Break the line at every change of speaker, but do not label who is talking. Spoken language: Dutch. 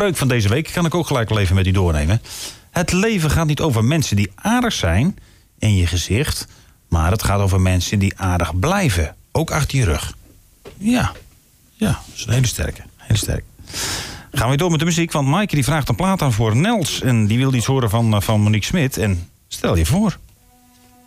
spreuk van deze week kan ik ook gelijk wel even met u doornemen. Het leven gaat niet over mensen die aardig zijn in je gezicht, maar het gaat over mensen die aardig blijven. Ook achter je rug. Ja, dat is een hele sterke. Gaan we door met de muziek, want Maaike die vraagt een plaat aan voor Nels. En die wil iets horen van Monique Smit. En stel je voor.